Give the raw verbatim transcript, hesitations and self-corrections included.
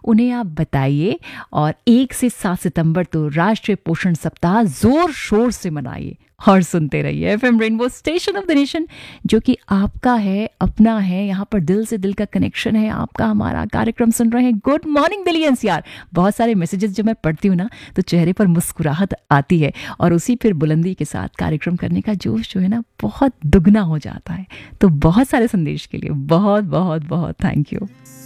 उन्हें आप बताइए। और एक से सात सितंबर तो राष्ट्रीय पोषण सप्ताह जोर शोर से मनाइए और सुनते रहिए FM rainbow, station of the nation, जो कि आपका है, अपना है। यहाँ पर दिल से दिल का कनेक्शन है। आपका हमारा कार्यक्रम सुन रहे हैं। गुड मॉर्निंग बिलियंस यार। बहुत सारे मैसेजेस जब मैं पढ़ती हूँ ना तो चेहरे पर मुस्कुराहट आती है और उसी फिर बुलंदी के साथ कार्यक्रम करने का जोश जो है ना बहुत दुगना हो जाता है। तो बहुत सारे संदेश के लिए बहुत बहुत बहुत थैंक यू।